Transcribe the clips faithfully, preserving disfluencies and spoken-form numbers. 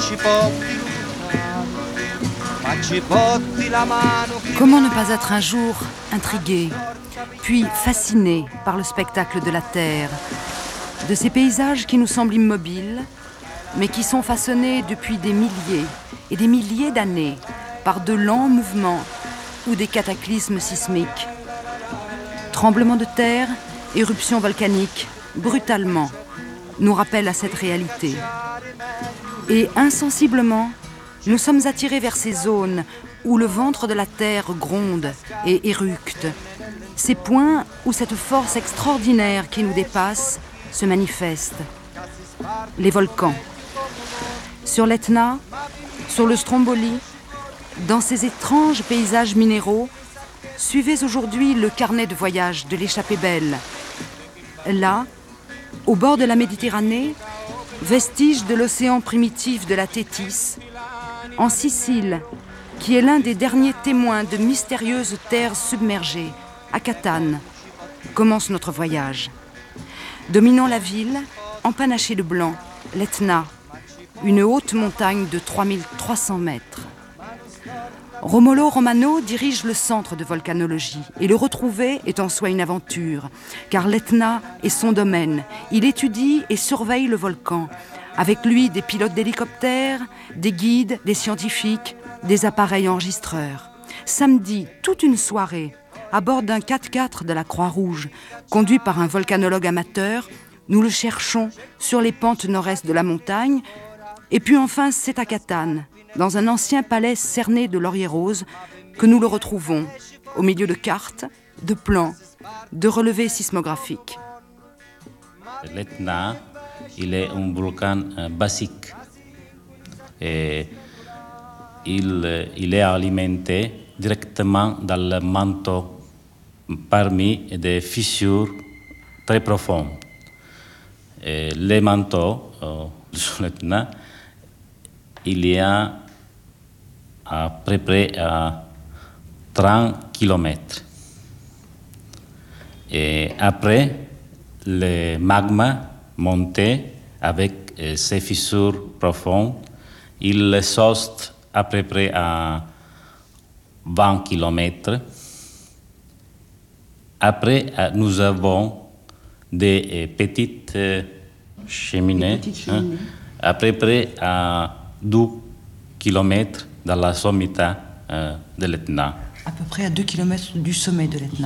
Comment ne pas être un jour intrigué, puis fasciné par le spectacle de la Terre, de ces paysages qui nous semblent immobiles, mais qui sont façonnés depuis des milliers et des milliers d'années par de lents mouvements ou des cataclysmes sismiques. Tremblements de terre, éruptions volcaniques, brutalement, nous rappellent à cette réalité. Et insensiblement, nous sommes attirés vers ces zones où le ventre de la terre gronde et éructe, ces points où cette force extraordinaire qui nous dépasse se manifeste. Les volcans. Sur l'Etna, sur le Stromboli, dans ces étranges paysages minéraux, suivez aujourd'hui le carnet de voyage de l'échappée belle. Là, au bord de la Méditerranée, vestige de l'océan primitif de la Thétis, en Sicile, qui est l'un des derniers témoins de mystérieuses terres submergées, à Catane, commence notre voyage. Dominant la ville, empanachée de blanc, l'Etna, une haute montagne de trois mille trois cents mètres. Romolo Romano dirige le centre de volcanologie et le retrouver est en soi une aventure, car l'Etna est son domaine. Il étudie et surveille le volcan. Avec lui, des pilotes d'hélicoptères, des guides, des scientifiques, des appareils enregistreurs. Samedi, toute une soirée, à bord d'un quatre-quatre de la Croix-Rouge, conduit par un volcanologue amateur, nous le cherchons sur les pentes nord-est de la montagne. Et puis enfin, c'est à Catane, dans un ancien palais cerné de lauriers roses, que nous le retrouvons, au milieu de cartes, de plans, de relevés sismographiques. L'Etna, il est un volcan euh, basique. Et il, il est alimenté directement dans le manteau parmi des fissures très profondes. Et les manteaux euh, sur l'Etna, il y a à peu près à trente kilomètres. Et après, le magma monté avec euh, ces fissures profondes, il saute à peu près à vingt kilomètres. Après, euh, nous avons des euh, petites euh, cheminées, des petites cheminées. Hein, à peu près à deux kilomètres dans la sommità euh, de l'Etna. À peu près à deux kilomètres du sommet de l'Etna.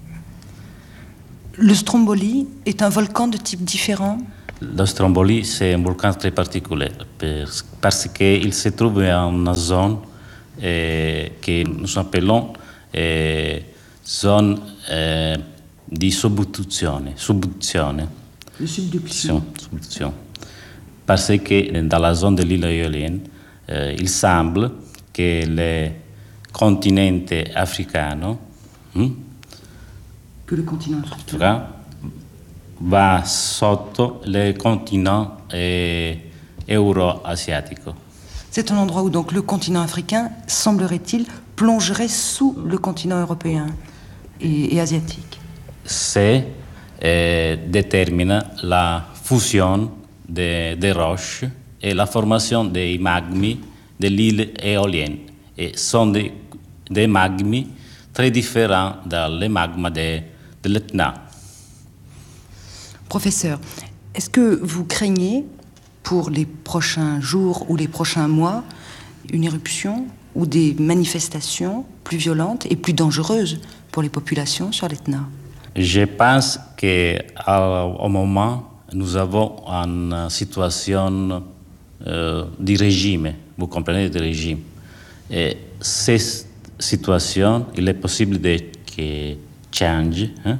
Le Stromboli est un volcan de type différent? Le Stromboli, c'est un volcan très particulier parce qu'il se trouve en une zone eh, que nous appelons eh, zone eh, di subduzione. subduzione. De subduction. subduction. Parce que dans la zone de l'île éolienne, eh, il semble que le continent africain, hmm, que le continent africain va sotto le continent eh, euro-asiatico. C'est un endroit où donc le continent africain, semblerait-il, plongerait sous le continent européen et, et asiatique. C'est eh, détermine la fusion des de roches et la formation des magmi de l'île éolienne. Et sont des, des magmi très différents des magmas de, de l'Etna. Professeur, est-ce que vous craignez pour les prochains jours ou les prochains mois une éruption ou des manifestations plus violentes et plus dangereuses pour les populations sur l'Etna? Je pense qu'au moment, nous avons une situation euh, du régime, vous comprenez, du régime. Et cette situation, il est possible de qu'elle change, hein,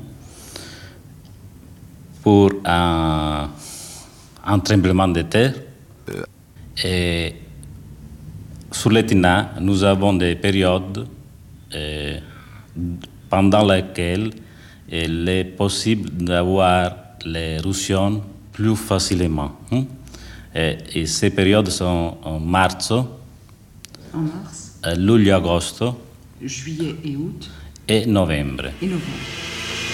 pour un, un tremblement de terre. Et sur l'Etna, nous avons des périodes eh, pendant lesquelles il est possible d'avoir l'éruption plus facilement. Hein? Et, et ces périodes sont en mars, en mars, luglio, agosto, juillet et août, et novembre. Et novembre.